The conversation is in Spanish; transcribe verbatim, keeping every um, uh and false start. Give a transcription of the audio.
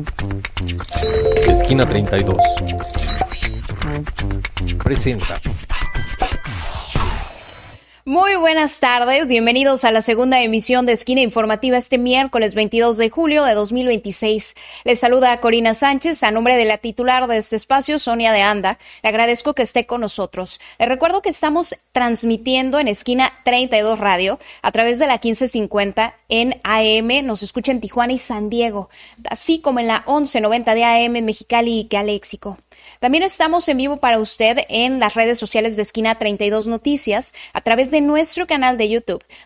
Esquina treinta y dos presenta. Muy buenas tardes, bienvenidos a la segunda emisión de Esquina Informativa este miércoles veintidós de julio de dos mil veintiséis. Les saluda Corina Sánchez, a nombre de la titular de este espacio, Sonia de Anda. Le agradezco que esté con nosotros. Les recuerdo que estamos transmitiendo en Esquina treinta y dos Radio a través de la quince cincuenta en A M. Nos escucha en Tijuana y San Diego, así como en la once noventa de A M en Mexicali y Caléxico. También estamos en vivo para usted en las redes sociales de Esquina treinta y dos Noticias a través de nuestro canal de YouTube,